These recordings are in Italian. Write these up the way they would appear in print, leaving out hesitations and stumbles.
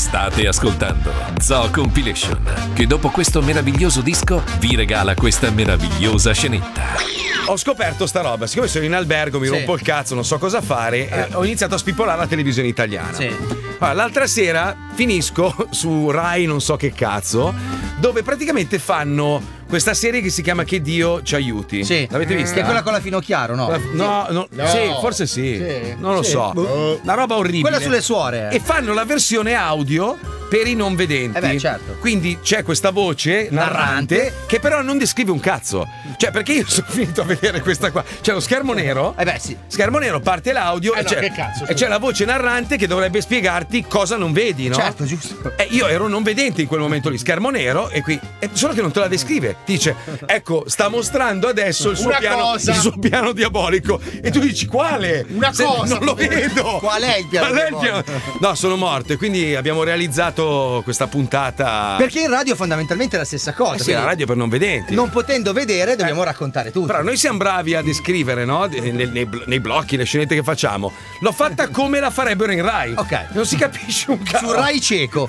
State ascoltando Zoo Compilation, che dopo questo meraviglioso disco vi regala questa meravigliosa scenetta. Ho scoperto sta roba, siccome sono in albergo, mi rompo il cazzo, non so cosa fare, ho iniziato a spippolare la televisione italiana. Allora, l'altra sera finisco su Rai non so che cazzo, dove praticamente fanno questa serie che si chiama Che Dio ci aiuti. Sì. L'avete vista? Che è quella con la Finocchiaro, no? No. Sì, forse sì. Non lo so. Una roba orribile. Quella sulle suore. E fanno la versione audio per i non vedenti. Beh, certo. Quindi c'è questa voce narrante che però non descrive un cazzo. Cioè, perché io sono finito a vedere questa qua. C'è lo schermo nero. Schermo nero, parte l'audio che cazzo, e c'è la voce narrante che dovrebbe spiegarti cosa non vedi, no? Certo, giusto. Io ero non vedente in quel momento lì, schermo nero e qui solo che non te la descrive. Ti dice: ecco, sta mostrando adesso il suo piano diabolico. E tu dici: quale? Una cosa. Non lo vedo. Qual è il piano diabolico? No, sono morto e quindi abbiamo realizzato questa puntata. Perché in radio fondamentalmente è la stessa cosa. Sì, la radio per non vedenti. Non potendo vedere dobbiamo raccontare tutto. Però noi siamo bravi a descrivere, no? Nei blocchi, le scenette che facciamo. L'ho fatta come la farebbero in Rai. Ok. Non si capisce un cazzo. Su Rai cieco.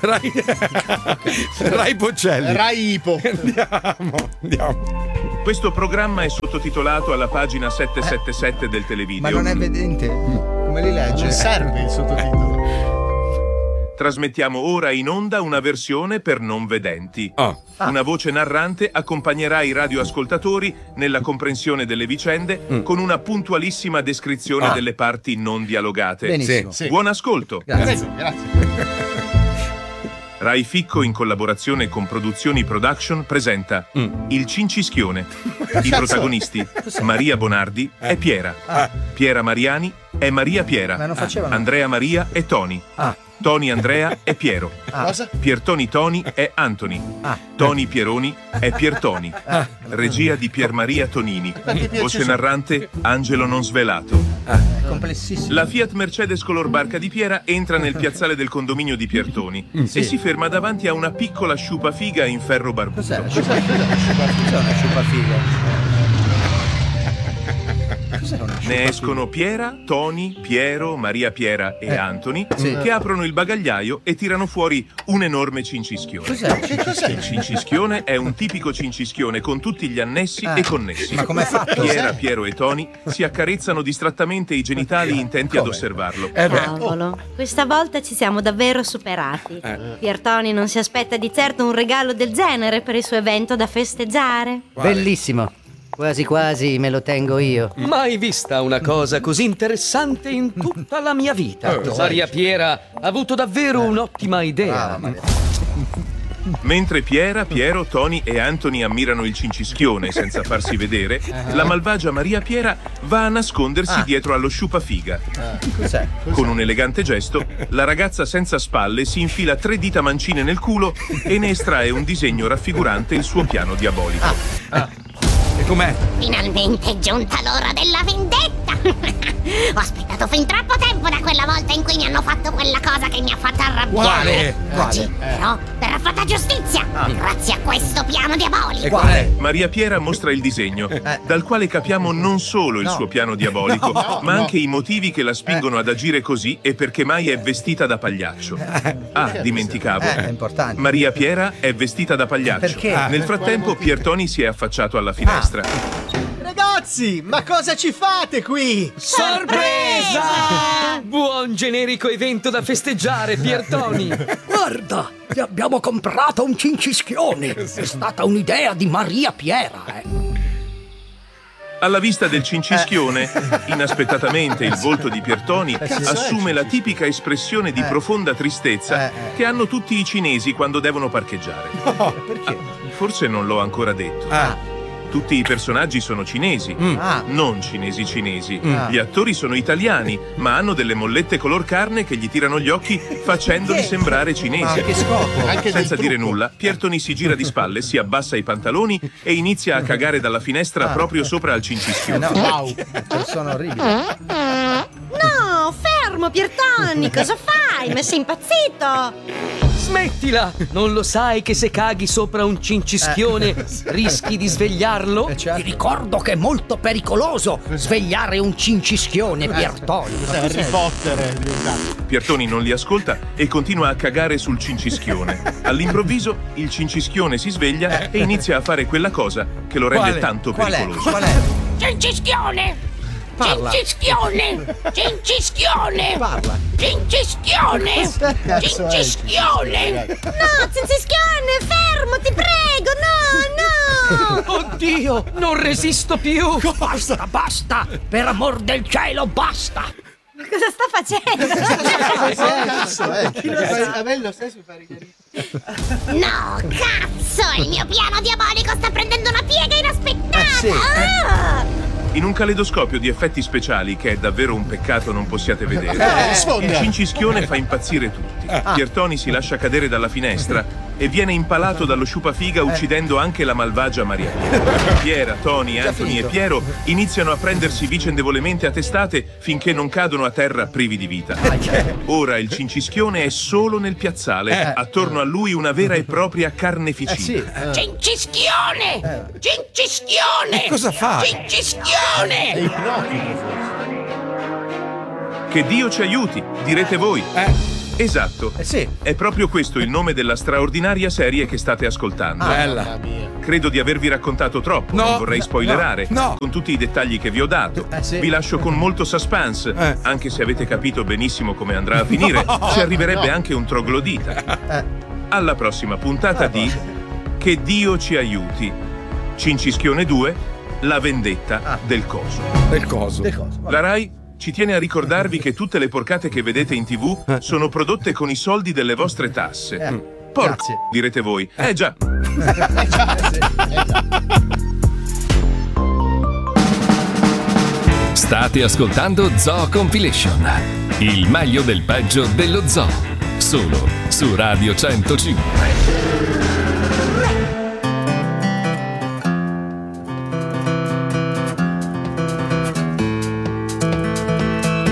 Rai Boccelli. Rai Ipo. Andiamo. Questo programma è sottotitolato alla pagina 777 del televideo. Ma non è vedente. Come li legge? Non serve il sottotitolo. Trasmettiamo ora in onda una versione per non vedenti. Una voce narrante accompagnerà i radioascoltatori nella comprensione delle vicende con una puntualissima descrizione delle parti non dialogate. Benissimo. Sì. Buon ascolto. Grazie. Rai Ficco, in collaborazione con Produzioni Production, presenta Il Cincischione. I protagonisti: Maria Bonardi è Piera, Piera Mariani è Maria Piera, Ma non facevano. Andrea Maria è Toni, Toni Andrea è Piero, Cosa? Piertoni Toni è Antoni, Toni Pieroni è Piertoni. Regia di Piermaria Tonini. Voce narrante Angelo Non Svelato. Complessissimo. La Fiat Mercedes color barca di Piera entra nel piazzale del condominio di Piertoni e si ferma davanti a una piccola sciupafiga in ferro barbuto. Cos'è una sciupafiga? Ne escono Piera, Toni, Piero, Maria Piera e Antoni che aprono il bagagliaio e tirano fuori un enorme cincischione. Cos'è? Il cincischione è un tipico cincischione con tutti gli annessi e connessi. Ma com'è fatto? Piera, Piero e Toni si accarezzano distrattamente i genitali intenti ad osservarlo. Cavolo, questa volta ci siamo davvero superati. Piertoni non si aspetta di certo un regalo del genere per il suo evento da festeggiare. Bellissimo. Quasi quasi me lo tengo io. Mai vista una cosa così interessante in tutta la mia vita. Maria Piera ha avuto davvero un'ottima idea. Mentre Piera, Piero, Toni e Antoni ammirano il cincischione senza farsi vedere, la malvagia Maria Piera va a nascondersi dietro allo sciupafiga. Cos'è? Con un elegante gesto, la ragazza senza spalle si infila 3 dita mancine nel culo e ne estrae un disegno raffigurante il suo piano diabolico. E com'è? Finalmente è giunta l'ora della vendetta! Ho aspettato fin troppo tempo da quella volta in cui mi hanno fatto quella cosa che mi ha fatto arrabbiare. Oggi, però, verrà fatta giustizia grazie a questo piano diabolico. Quale? Maria Piera mostra il disegno, dal quale capiamo non solo il suo piano diabolico, ma anche i motivi che la spingono ad agire così e perché mai è vestita da pagliaccio. Dimenticavo. È importante. Maria Piera è vestita da pagliaccio. Perché? Nel frattempo Piertoni si è affacciato alla finestra. Ragazzi, ma cosa ci fate qui? Sorpresa! Buon generico evento da festeggiare, Piertoni. Guarda, ti abbiamo comprato un cincischione. È stata un'idea di Maria Piera, Alla vista del cincischione, inaspettatamente il volto di Piertoni assume la tipica espressione di profonda tristezza che hanno tutti i cinesi quando devono parcheggiare. Perché? Forse non l'ho ancora detto. Tutti i personaggi sono cinesi, non cinesi. Gli attori sono italiani, ma hanno delle mollette color carne che gli tirano gli occhi facendoli sembrare cinesi. Che scopo? Anche Senza del dire trucco. nulla, Piertoni si gira di spalle, si abbassa i pantaloni e inizia a cagare dalla finestra proprio sopra al cincischione. Wow. Sono orribili. No, fermo, Piertoni, cosa fai? Ma sei impazzito? Smettila! Non lo sai che se caghi sopra un cincischione rischi di svegliarlo? Ti ricordo che è molto pericoloso svegliare un cincischione, Piertoni. Harry Potter è diventato. Piertoni non li ascolta e continua a cagare sul cincischione. All'improvviso il cincischione si sveglia e inizia a fare quella cosa che lo rende tanto pericoloso. Qual è? Cincischione! Parla. Cincischione! Cincischione! Parla. Cincischione! Cincischione! No, Cincischione, fermo, ti prego, no! Oddio, non resisto più. Basta! Per amor del cielo, basta! Ma cosa sta facendo? Chi lo sa? A me lo stesso fa ridere. No, cazzo! Il mio piano diabolico sta prendendo una piega inaspettata! In un caleidoscopio di effetti speciali che è davvero un peccato non possiate vedere, il cincischione fa impazzire tutti. Piertoni si lascia cadere dalla finestra e viene impalato dallo sciupafiga uccidendo anche la malvagia Mariella. Piera, Tony, Anthony e Piero iniziano a prendersi vicendevolmente a testate finché non cadono a terra privi di vita. Ora il cincischione è solo nel piazzale, attorno a lui una vera e propria carneficina. Cincischione! Cincischione! Cosa fa? Cincischione! È ipnotico forse. Che Dio ci aiuti, direte voi. Esatto. Sì. È proprio questo il nome della straordinaria serie che state ascoltando. Bella. Credo di avervi raccontato troppo, No, non vorrei spoilerare. no. Con tutti i dettagli che vi ho dato. Sì. Vi lascio con molto suspense, anche se avete capito benissimo come andrà a finire. Ci arriverebbe anche un troglodita. Alla prossima puntata di Che Dio ci aiuti. Cincischione 2, la vendetta del coso. Del coso. La Rai ci tiene a ricordarvi che tutte le porcate che vedete in TV sono prodotte con i soldi delle vostre tasse. Porco, grazie. direte voi. Già. State ascoltando Zoo Compilation, il meglio del peggio dello zoo, solo su Radio 105.